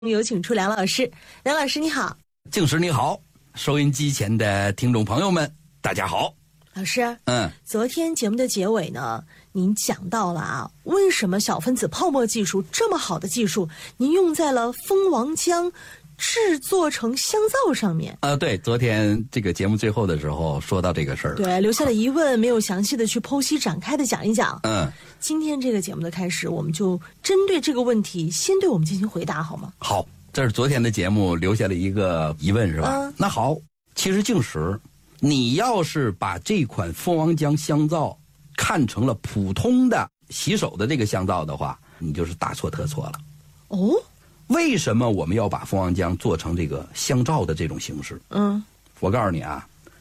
有请出梁老师。梁老师你好。 静时你好，收音机前的听众朋友们大家好。 老师，昨天节目的结尾呢，您讲到了为什么小分子泡沫技术这么好的技术，您用在了蜂王浆制作成香皂上面。 对，昨天这个节目最后的时候说到这个事儿， 对，留下了疑问，没有详细的去剖析展开的讲一讲。今天这个节目的开始，我们就针对这个问题，先对我们进行回答，好吗？ 好，这是昨天的节目留下了一个疑问，是吧？那好，其实静时，你要是把这款蜂王浆香皂看成了普通的洗手的这个香皂的话，你就是大错特错了。 哦， 为什么我们要把蜂王浆做成这个香皂的这种形式？我告诉你啊，